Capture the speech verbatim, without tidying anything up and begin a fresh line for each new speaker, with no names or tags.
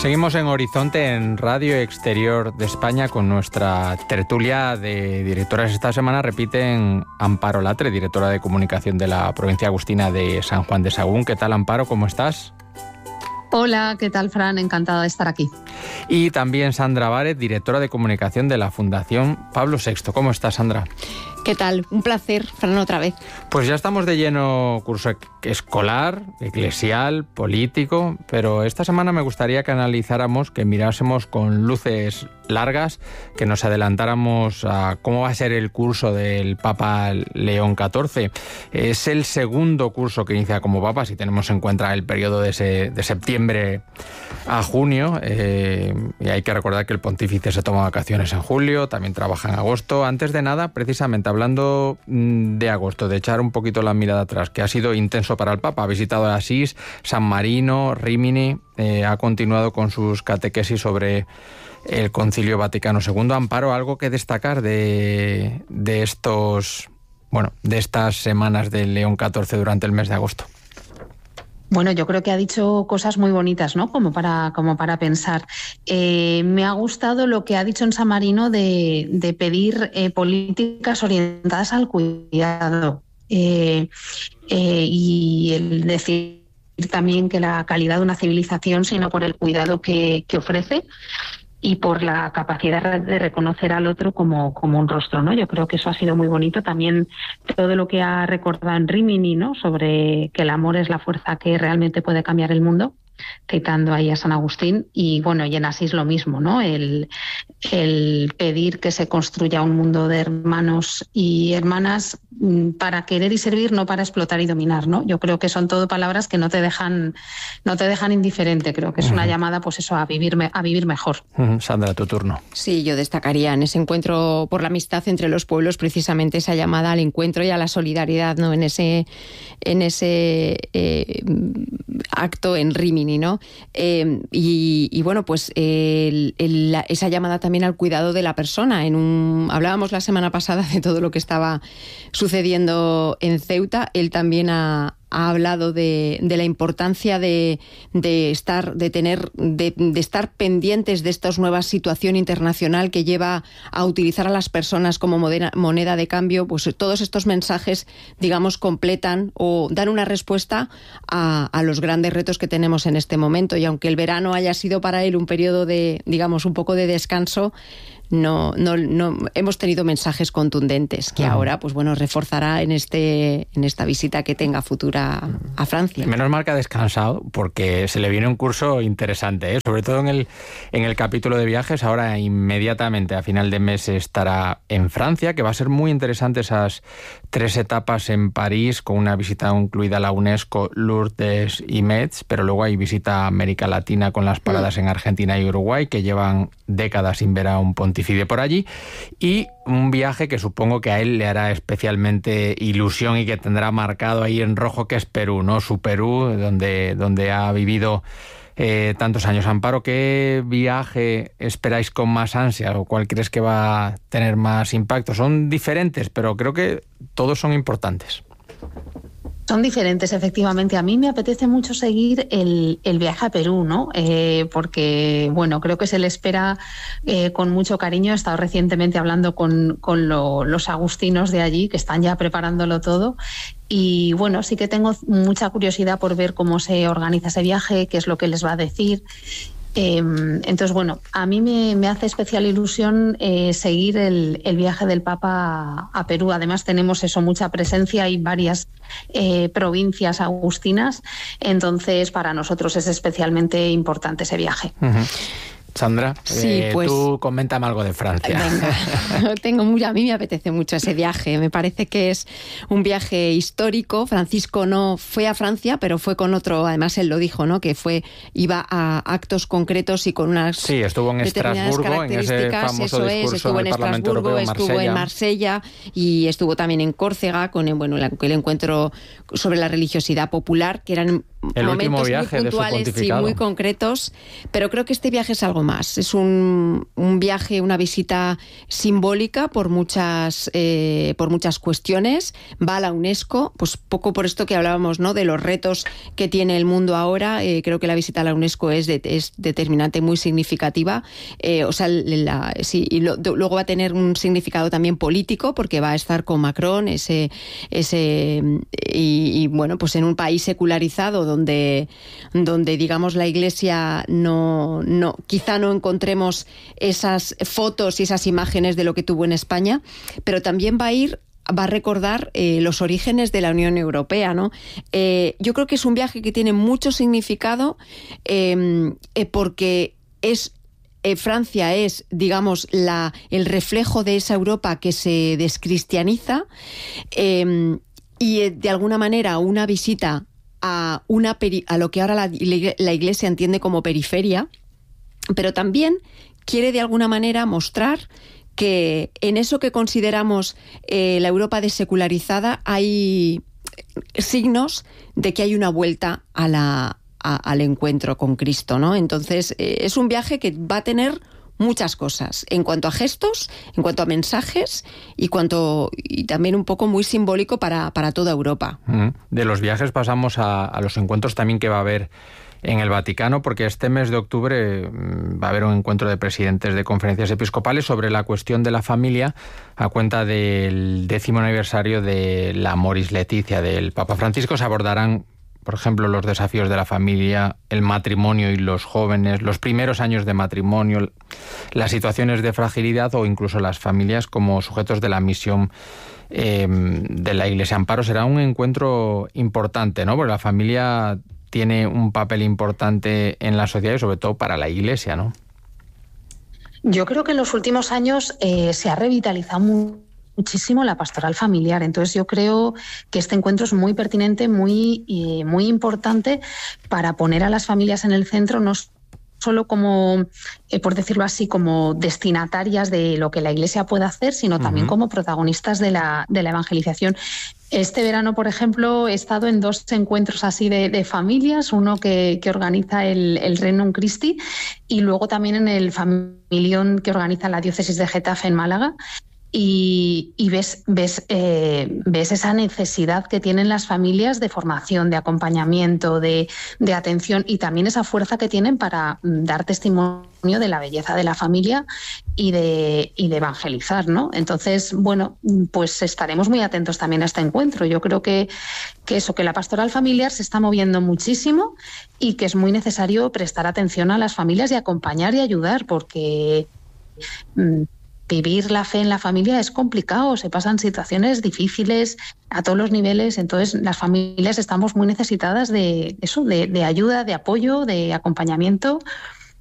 Seguimos en Horizonte, en Radio Exterior de España, con nuestra tertulia de directoras. Esta semana repiten Amparo Latre, directora de comunicación de la provincia agustina de San Juan de Sagún. ¿Qué tal, Amparo? ¿Cómo estás?
Hola, ¿qué tal, Fran? Encantada de estar aquí.
Y también Sandra Bárez, directora de comunicación de la Fundación Pablo sexto. ¿Cómo estás, Sandra?
¿Qué tal? Un placer, Fran, otra vez.
Pues ya estamos de lleno curso escolar, eclesial, político, pero esta semana me gustaría que analizáramos, que mirásemos con luces largas, que nos adelantáramos a cómo va a ser el curso del Papa León catorce. Es el segundo curso que inicia como Papa, si tenemos en cuenta el periodo de, ese, de septiembre a junio, eh, y hay que recordar que el pontífice se toma vacaciones en julio, también trabaja en agosto. Antes de nada, precisamente hablando de agosto, de echar un poquito la mirada atrás, que ha sido intenso para el Papa. Ha visitado Asís, San Marino, Rímini, eh, ha continuado con sus catequesis sobre el Concilio Vaticano segundo. Amparo, ¿algo que destacar de, de estos, bueno, de estas semanas de León catorce durante el mes de agosto?
Bueno, yo creo que ha dicho cosas muy bonitas, ¿no? Como para, como para pensar. Eh, me ha gustado lo que ha dicho en San Marino de, de pedir eh, políticas orientadas al cuidado. Eh, eh, y el decir también que la calidad de una civilización, sino por el cuidado que, que ofrece y por la capacidad de reconocer al otro como, como un rostro, ¿no? Yo creo que eso ha sido muy bonito. También todo lo que ha recordado en Rímini, ¿no? Sobre que el amor es la fuerza que realmente puede cambiar el mundo, citando ahí a San Agustín. Y bueno, y en Asís lo mismo, ¿no? El, el pedir que se construya un mundo de hermanos y hermanas para querer y servir, no para explotar y dominar, ¿no? Yo creo que son todo palabras que no te dejan, no te dejan indiferente. Creo que es una uh-huh. llamada, pues eso, a vivir, a vivir mejor.
Uh-huh. Sandra, tu turno.
Sí, yo destacaría en ese encuentro por la amistad entre los pueblos, precisamente esa llamada al encuentro y a la solidaridad, ¿no? En ese, en ese eh, acto en Rímini, ¿no? Eh, y, y bueno, pues eh, el, el, la, esa llamada también al cuidado de la persona. En un, hablábamos la semana pasada de todo lo que estaba sucediendo en Ceuta. Él también ha, ha hablado de, de la importancia de, de estar, de tener, de, de estar pendientes de esta nueva situación internacional que lleva a utilizar a las personas como moneda, moneda de cambio. Pues todos estos mensajes, digamos, completan o dan una respuesta a, a los grandes retos que tenemos en este momento. Y aunque el verano haya sido para él un periodo de, digamos, un poco de descanso, No, no, no hemos tenido mensajes contundentes que uh-huh. ahora, pues bueno, reforzará en este, en esta visita que tenga futura a Francia.
Menos mal que ha descansado, porque se le viene un curso interesante, ¿eh? Sobre todo en el, en el capítulo de viajes. Ahora inmediatamente a final de mes estará en Francia, que va a ser muy interesante esas tres etapas en París, con una visita incluida a la UNESCO, Lourdes y Metz, pero luego hay visita a América Latina con las paradas uh-huh. en Argentina y Uruguay, que llevan décadas sin ver a un pontífice por allí, y un viaje que supongo que a él le hará especialmente ilusión y que tendrá marcado ahí en rojo, que es Perú, ¿no? Su Perú, donde, donde ha vivido eh, tantos años. Amparo, ¿qué viaje esperáis con más ansia o cuál crees que va a tener más impacto? Son diferentes, pero creo que todos son importantes.
Son diferentes, efectivamente. A mí me apetece mucho seguir el, el viaje a Perú, ¿no? Eh, porque, bueno, creo que se le espera eh, con mucho cariño. He estado recientemente hablando con, con lo, los agustinos de allí, que están ya preparándolo todo. Y, bueno, sí que tengo mucha curiosidad por ver cómo se organiza ese viaje, qué es lo que les va a decir. Eh, entonces, bueno, a mí me, me hace especial ilusión eh, seguir el, el viaje del Papa a, a Perú. Además, tenemos eso, mucha presencia y varias eh, provincias agustinas. Entonces, para nosotros es especialmente importante ese viaje.
Uh-huh. Sandra,
sí,
eh,
pues,
tú coméntame algo de Francia.
Venga, tengo muy, a mí me apetece mucho ese viaje. Me parece que es un viaje histórico. Francisco no fue a Francia, pero fue con otro, además él lo dijo, ¿no? Que fue, iba a actos concretos y con unas
sí, estuvo en Estrasburgo, en ese famoso
eso
discurso
es, estuvo en,
en Parlamento
Estrasburgo,
Europeo,
estuvo en Marsella y estuvo también en Córcega con el, bueno, el encuentro sobre la religiosidad popular, que eran
el
momentos
viaje
muy puntuales y muy concretos, pero creo que este viaje es algo más. Es un, un viaje, una visita simbólica por muchas, eh, por muchas cuestiones. Va a la UNESCO, pues poco por esto que hablábamos, ¿no?, de los retos que tiene el mundo ahora. Eh, creo que la visita a la UNESCO es, de, es determinante, muy significativa. Eh, o sea, la, sí, y lo, de, luego va a tener un significado también político, porque va a estar con Macron, ese, ese y, y bueno, pues en un país secularizado donde, donde digamos la Iglesia no, no, quizá no encontremos esas fotos y esas imágenes de lo que tuvo en España, pero también va a ir va a recordar eh, los orígenes de la Unión Europea, ¿no? Eh, yo creo que es un viaje que tiene mucho significado eh, eh, porque es eh, Francia es, digamos, la, el reflejo de esa Europa que se descristianiza eh, y eh, de alguna manera una visita a, una peri- a lo que ahora la, la Iglesia entiende como periferia, pero también quiere de alguna manera mostrar que en eso que consideramos eh, la Europa desecularizada hay signos de que hay una vuelta a la, a, al encuentro con Cristo, ¿no? Entonces eh, es un viaje que va a tener muchas cosas, en cuanto a gestos, en cuanto a mensajes y cuanto y también un poco muy simbólico para, para toda Europa.
De los viajes pasamos a, a los encuentros también que va a haber en el Vaticano, porque este mes de octubre va a haber un encuentro de presidentes de conferencias episcopales sobre la cuestión de la familia a cuenta del décimo aniversario de la Amoris Laetitia del Papa Francisco. Se abordarán, por ejemplo, los desafíos de la familia, el matrimonio y los jóvenes, los primeros años de matrimonio, las situaciones de fragilidad o incluso las familias como sujetos de la misión eh, de la Iglesia Amparo. Será un encuentro importante, ¿no? Porque la familia tiene un papel importante en la sociedad y sobre todo para la Iglesia, ¿no?
Yo creo que en los últimos años eh, se ha revitalizado muy muchísimo la pastoral familiar. Entonces yo creo que este encuentro es muy pertinente, muy, eh, muy importante para poner a las familias en el centro, no solo como, eh, por decirlo así, como destinatarias de lo que la Iglesia puede hacer, sino también uh-huh. como protagonistas de la, de la evangelización. Este verano, por ejemplo, he estado en dos encuentros así de, de familias, uno que, que organiza el, el Regnum Christi y luego también en el Familión que organiza la diócesis de Getafe en Málaga. Y, y ves, ves, eh, ves esa necesidad que tienen las familias de formación, de acompañamiento, de, de atención y también esa fuerza que tienen para dar testimonio de la belleza de la familia y de, y de evangelizar, ¿no? Entonces, bueno, pues estaremos muy atentos también a este encuentro. Yo creo que, que eso, que la pastoral familiar se está moviendo muchísimo y que es muy necesario prestar atención a las familias y acompañar y ayudar porque Mmm, vivir la fe en la familia es complicado, se pasan situaciones difíciles a todos los niveles, entonces las familias estamos muy necesitadas de eso, de, de ayuda, de apoyo, de acompañamiento